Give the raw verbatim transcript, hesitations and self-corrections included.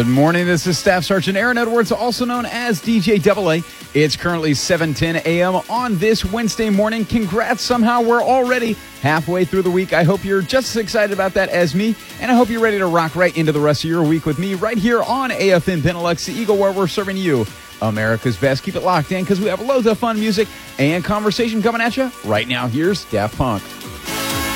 Good morning. This is Staff Sergeant Aaron Edwards, also known as D J Double A. It's currently seven ten a.m. on this Wednesday morning. Congrats. Somehow we're already halfway through the week. I hope you're just as excited about that as me, and I hope you're ready to rock right into the rest of your week with me right here on A F M Benelux, the Eagle, where we're serving you America's best. Keep it locked in because we have loads of fun music and conversation coming at you right now. Here's Daft Punk.